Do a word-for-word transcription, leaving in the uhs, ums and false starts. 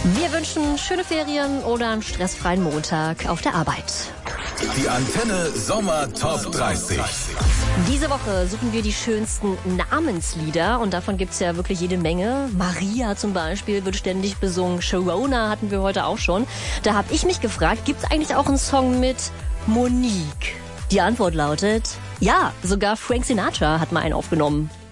Wir wünschen schöne Ferien oder einen stressfreien Montag auf der Arbeit. Die Antenne Sommer Top dreißig. Diese Woche suchen wir die schönsten Namenslieder und davon gibt's ja wirklich jede Menge. Maria zum Beispiel wird ständig besungen. Sharona hatten wir heute auch schon. Da habe ich mich gefragt, gibt's eigentlich auch einen Song mit Monique? Die Antwort lautet, ja, sogar Frank Sinatra hat mal einen aufgenommen.